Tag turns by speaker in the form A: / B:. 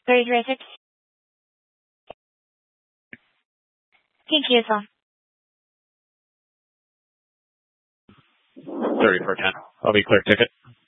A: 3036. Thank you, sir.
B: 3410. I'll be clear ticket.